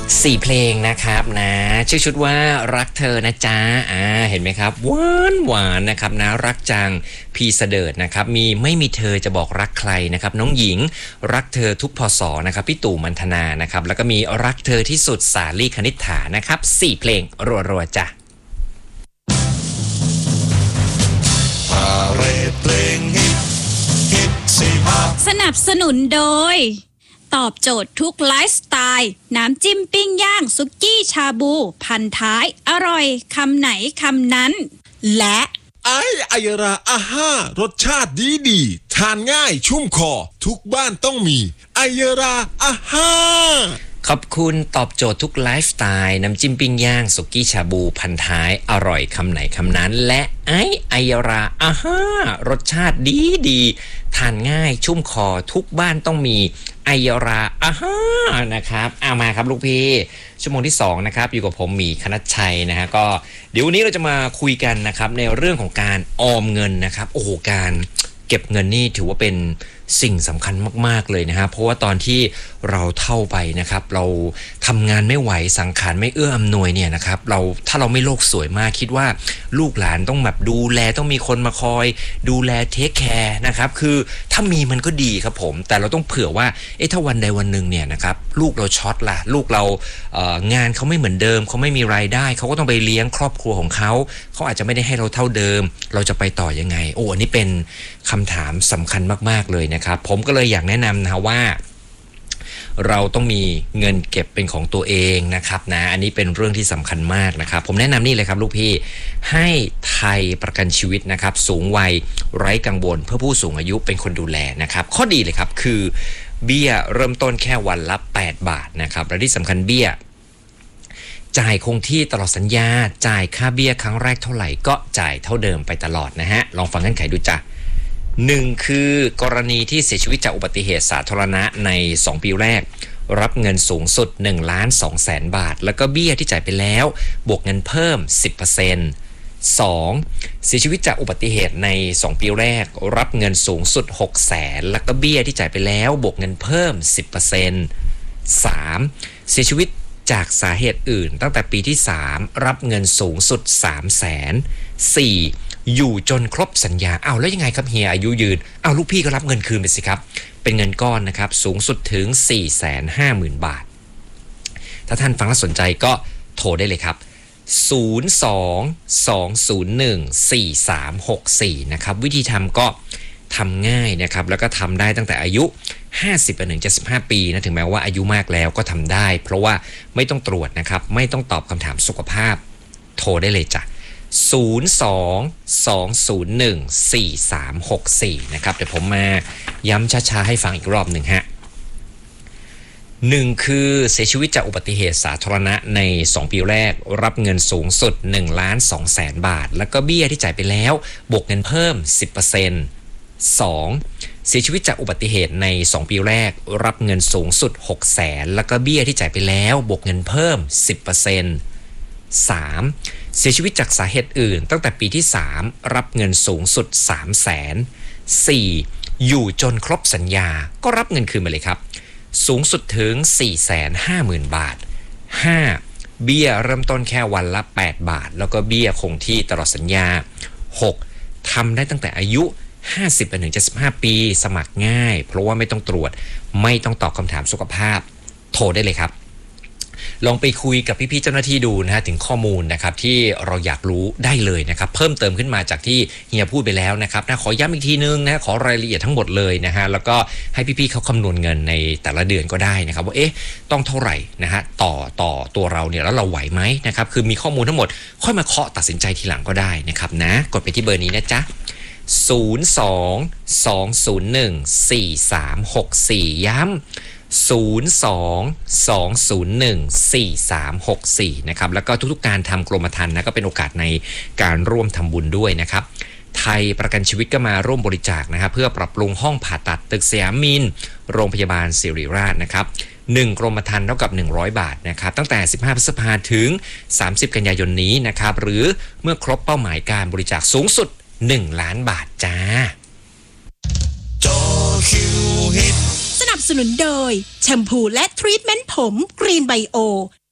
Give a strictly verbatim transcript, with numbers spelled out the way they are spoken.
สี่เพลงนะครับนะชื่อชุดว่ารักเธอนะจ๊ะอ่าเห็นไหมครับหวานหวานนะครับนะรักจังพีเสดิร์ดนะครับมีไม่มีเธอจะบอกรักใครนะครับน้องหญิงรักเธอทุกพศนะครับพี่ตู่มันธนานะครับแล้วก็มีรักเธอที่สุดสาลี่คณิษฐานะครับสี่เพลงรัวๆจ้ะสนับสนุนโดยตอบโจทย์ทุกไลฟ์สไตล์น้ำจิ้มปิ้งย่างซุกี้ชาบูพันท้ายอร่อยคำไหนคำนั้นและไอไอยราอาห้ารสชาติดีดีทานง่ายชุ่มคอทุกบ้านต้องมีไอยราอาห้าขอบคุณตอบโจทย์ทุกไลฟ์สไตล์น้ำจิ้มปิ้งย่างสุกี้ชาบูพันท้ายอร่อยคำไหนคำนั้นและไอไอยราอาห้ารสชาติดีดีทานง่ายชุ่มคอทุกบ้านต้องมีไอยราอาห้านะครับเอามาครับลูกพี่ชั่วโมงที่สองนะครับอยู่กับผมหมีคณัชชัยนะฮะก็เดี๋ยววันนี้เราจะมาคุยกันนะครับในเรื่องของการออมเงินนะครับโอ้โหการเก็บเงินนี่ถือว่าเป็นสิ่งสำคัญมากๆเลยนะฮะเพราะว่าตอนที่เราเท่าไปนะครับเราทำงานไม่ไหวสังขารไม่เอื้ออำนวยเนี่ยนะครับเราถ้าเราไม่โลกสวยมากคิดว่าลูกหลานต้องแบบดูแลต้องมีคนมาคอยดูแลเทคแคร์นะครับคือถ้ามีมันก็ดีครับผมแต่เราต้องเผื่อว่าเอ๊ะถ้าวันใดวันหนึ่งเนี่ยนะครับลูกเราช็อตล่ะลูกเราเอ่องานเขาไม่เหมือนเดิมเขาไม่มีรายได้เขาก็ต้องไปเลี้ยงครอบครัวของเขาเขาอาจจะไม่ได้ให้เราเท่าเดิมเราจะไปต่อยังไงโอ้อันนี้เป็นคำถามสำคัญมากๆเลยนะครับผมก็เลยอยากแนะนำนะว่าเราต้องมีเงินเก็บเป็นของตัวเองนะครับนะอันนี้เป็นเรื่องที่สำคัญมากนะครับผมแนะนำนี่เลยครับลูกพี่ให้ไทยประกันชีวิตนะครับสูงวัยไร้กังวลเพื่อผู้สูงอายุเป็นคนดูแลนะครับข้อดีเลยครับคือเบี้ยเริ่มต้นแค่วันละแปดบาทนะครับและที่สำคัญเบี้ยจ่ายคงที่ตลอดสัญญาจ่ายค่าเบี้ยครั้งแรกเท่าไหร่ก็จ่ายเท่าเดิมไปตลอดนะฮะลองฟังเงื่อนไขดูจ้ะหนึ่งคือกรณีที่เสียชีวิตจากอุบัติเหตุสาธารณะในสองปีแรกรับเงินสูงสุด หนึ่งล้านสองแสน บาทแล้วก็เบี้ยที่จ่ายไปแล้วบวกเงินเพิ่ม สิบเปอร์เซ็นต์ สองเสียชีวิตจากอุบัติเหตุในสองปีแรกรับเงินสูงสุด หกแสน แล้วก็เบี้ยที่จ่ายไปแล้วบวกเงินเพิ่ม สิบเปอร์เซ็นต์ สามเสียชีวิตจากสาเหตุอื่นตั้งแต่ปีที่สามรับเงินสูงสุด สามแสน สี่อยู่จนครบสัญญาอ้าวแล้วยังไงครับเฮียอายุยืนอ้าวลูกพี่ก็รับเงินคืนไปสิครับเป็นเงินก้อนนะครับสูงสุดถึง สี่แสนห้าหมื่น บาทถ้าท่านฟังแล้วสนใจก็โทรได้เลยครับศูนย์ สอง สอง ศูนย์ หนึ่ง สี่ สาม หก สี่นะครับวิธีทำก็ทำง่ายนะครับแล้วก็ทำได้ตั้งแต่อายุห้าสิบไปถึงเจ็ดสิบห้าปีนะถึงแม้ว่าอายุมากแล้วก็ทำได้เพราะว่าไม่ต้องตรวจนะครับไม่ต้องตอบคำถามสุขภาพโทรได้เลยจ้ะศูนย์ สอง สอง ศูนย์ หนึ่ง สี่ สาม หก สี่นะครับเดี๋ยวผมมาย้ำช้าๆให้ฟังอีกรอบหนึ่งฮะหนึ่งคือเสียชีวิตจากอุบัติเหตุสาธารณะในสองปีแรกรับเงินสูงสุด หนึ่งล้านสองแสน บาทแล้วก็เบี้ยที่จ่ายไปแล้วบวกเงินเพิ่ม สิบเปอร์เซ็นต์ สองเสียชีวิตจากอุบัติเหตุในสองปีแรกรับเงินสูงสุด หกแสน แล้วก็เบี้ยที่จ่ายไปแล้วบวกเงินเพิ่ม สิบเปอร์เซ็นต์ สามเสียชีวิตจากสาเหตุอื่นตั้งแต่ปีที่สามรับเงินสูงสุด สามแสน สี่อยู่จนครบสัญญาก็รับเงินคืนมาเลยครับสูงสุดถึง สี่แสนห้าหมื่น บาท ห้าเบี้ยเริ่มต้นแค่วันละแปดบาทแล้วก็เบี้ยคงที่ตลอดสัญญา หกทำได้ตั้งแต่อายุห้าสิบไปถึงเจ็ดสิบห้าปีสมัครง่ายเพราะว่าไม่ต้องตรวจไม่ต้องตอบคำถามสุขภาพโทรได้เลยครับลองไปคุยกับพี่ๆเจ้าหน้าที่ดูนะฮะถึงข้อมูลนะครับที่เราอยากรู้ได้เลยนะครับเพิ่มเติมขึ้นมาจากที่เฮียพูดไปแล้วนะครับนะขอย้ำอีกทีนึงนะขอรายละเอียดทั้งหมดเลยนะฮะแล้วก็ให้พี่ๆเขาคำนวณเงินในแต่ละเดือนก็ได้นะครับว่าเอ๊ะต้องเท่าไหร่นะฮะต่อต่อตัวเราเนี่ยแล้วเราไหวไหมนะครับคือมีข้อมูลทั้งหมดค่อยมาเคาะตัดสินใจทีหลังก็ได้นะครับนะกดไปที่เบอร์นี้นะจ๊ะศูนย์ สอง สอง ศูนย์ หนึ่ง สี่ สาม หก สี่ย้ำศูนย์ สอง สอง ศูนย์ หนึ่ง สี่ สาม หก สี่นะครับแล้วก็ทุกๆการทำกรมธรรม์นะก็เป็นโอกาสในการร่วมทำบุญด้วยนะครับไทยประกันชีวิตก็มาร่วมบริจาคนะครับเพื่อปรับปรุงห้องผ่าตัดตึกสยามมินโรงพยาบาลศิริราชนะครับหนึ่งกรมธรรม์เท่ากับหนึ่งร้อยบาทนะครับตั้งแต่สิบห้าพฤษภาคมถึงสามสิบกันยายนนี้นะครับหรือเมื่อครบเป้าหมายการบริจาคสูงสุดหนึ่งล้านบาทจ้าสนับสนุนโดยแชมพูและทรีทเมนต์ผมกรีนไบโอ